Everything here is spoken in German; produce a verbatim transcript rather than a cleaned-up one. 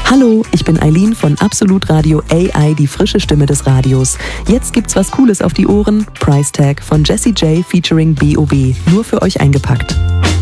Hallo, ich bin Eileen von Absolut Radio A I, die frische Stimme des Radios. Jetzt gibt's was Cooles auf die Ohren. Price Tag von Jessie J featuring B O B. Nur für euch eingepackt.